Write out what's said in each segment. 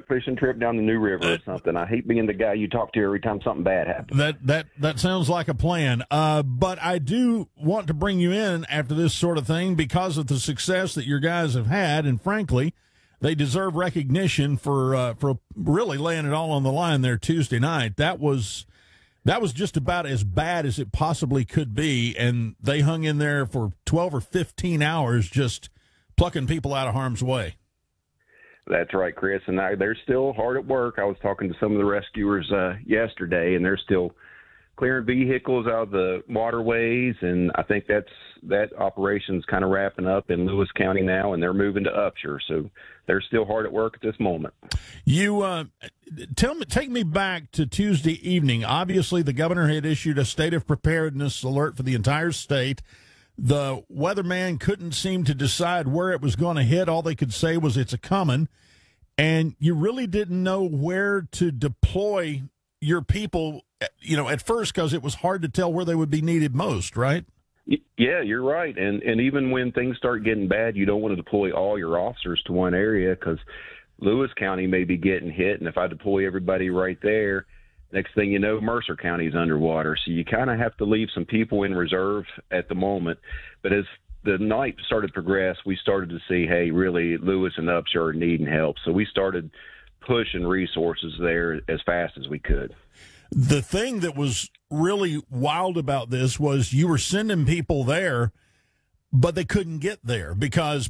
fishing trip down the New River or something. I hate being the guy you talk to every time something bad happens. That sounds like a plan. But I do want to bring you in after this sort of thing because of the success that your guys have had, and frankly, they deserve recognition for really laying it all on the line there Tuesday night. That was just about as bad as it possibly could be, and they hung in there for 12 or 15 hours just plucking people out of harm's way. That's right, Chris, and they're still hard at work. I was talking to some of the rescuers yesterday, and they're still clearing vehicles out of the waterways, and I think that operation's kind of wrapping up in Lewis County now, and they're moving to Upshur, so they're still hard at work at this moment. You take me back to Tuesday evening. Obviously, the governor had issued a state of preparedness alert for the entire state. The weatherman couldn't seem to decide where it was going to hit. All they could say was it's a coming, and you really didn't know where to deploy your people, at first, because it was hard to tell where they would be needed most, right? Yeah, you're right. And even when things start getting bad, you don't want to deploy all your officers to one area because Lewis County may be getting hit. And if I deploy everybody right there, next thing you know, Mercer County is underwater. So you kind of have to leave some people in reserve at the moment. But as the night started to progress, we started to see, hey, really, Lewis and Upshur are needing help. So we started pushing resources there as fast as we could. The thing that was really wild about this was you were sending people there, but they couldn't get there because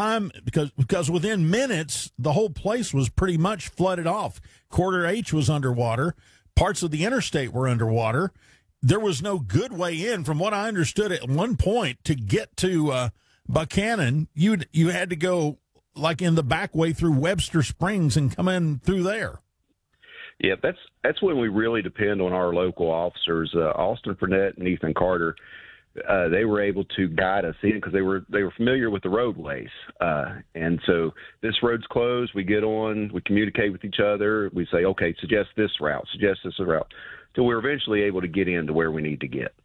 within minutes, the whole place was pretty much flooded off. Quarter H was underwater. Parts of the interstate were underwater. There was no good way in. From what I understood at one point, to get to Buchanan, you had to go like in the back way through Webster Springs and come in through there. Yeah, that's when we really depend on our local officers. Austin Fournette and Ethan Carter, they were able to guide us in because they were familiar with the roadways. And so this road's closed. We get on, we communicate with each other. We say, okay, suggest this route, till we're eventually able to get into where we need to get.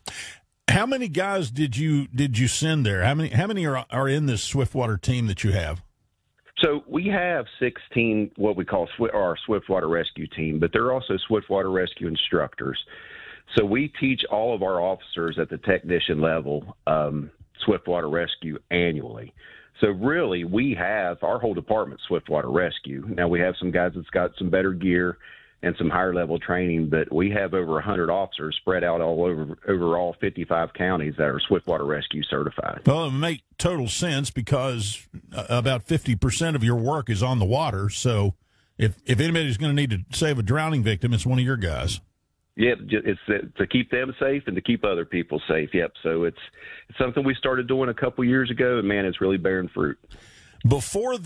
How many guys did you send there? How many are in this Swiftwater team that you have? So we have 16 what we call our Swiftwater Rescue team, but they're also Swiftwater Rescue instructors. So we teach all of our officers at the technician level Swiftwater Rescue annually. So really, we have our whole department Swiftwater Rescue. Now we have some guys that's got some better gear and some higher level training, but we have over 100 officers spread out all over all 55 counties that are Swiftwater Rescue certified. Well, it makes total sense because about 50% of your work is on the water. So if anybody's going to need to save a drowning victim, it's one of your guys. Yep, it's to keep them safe and to keep other people safe. Yep. So it's something we started doing a couple years ago, and man, it's really bearing fruit. Before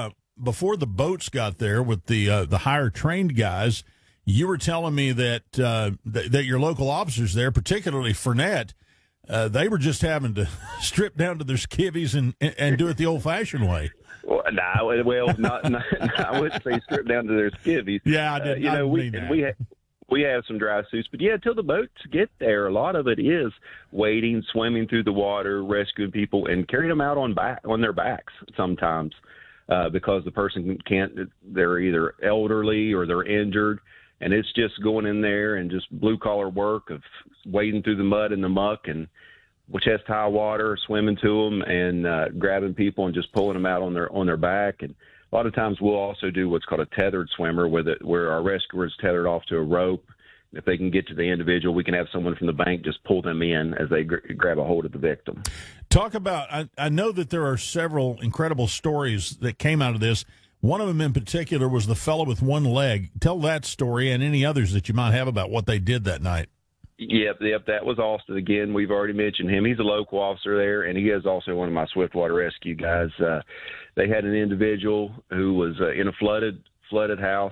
the boats got there with the higher trained guys, you were telling me that that your local officers there, particularly Fournette, they were just having to strip down to their skivvies and do it the old-fashioned way. Well, not I wouldn't say strip down to their skivvies. Yeah, I did. We have some dry suits, but yeah, till the boats get there, a lot of it is wading, swimming through the water, rescuing people, and carrying them out on their backs sometimes. Because the person they're either elderly or they're injured, and it's just going in there and just blue-collar work of wading through the mud and the muck and chest-high water, swimming to them and grabbing people and just pulling them out on their back. And a lot of times we'll also do what's called a tethered swimmer where our rescuer is tethered off to a rope. If they can get to the individual, we can have someone from the bank just pull them in as they grab a hold of the victim. Talk about, I know that there are several incredible stories that came out of this. One of them in particular was the fellow with one leg. Tell that story and any others that you might have about what they did that night. Yep, that was Austin again. We've already mentioned him. He's a local officer there, and he is also one of my Swiftwater Rescue guys. They had an individual who was in a flooded house,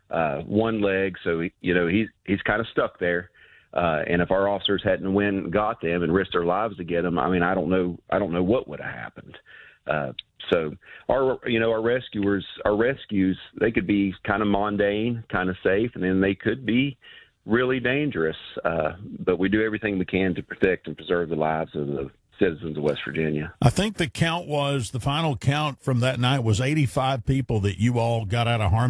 one leg, so he's kind of stuck there. And if our officers hadn't went and got them and risked their lives to get them, I mean, I don't know what would have happened. So our rescuers, our rescues, they could be kind of mundane, kind of safe, and then they could be really dangerous. But we do everything we can to protect and preserve the lives of the citizens of West Virginia. I think the final count from that night was 85 people that you all got out of harm's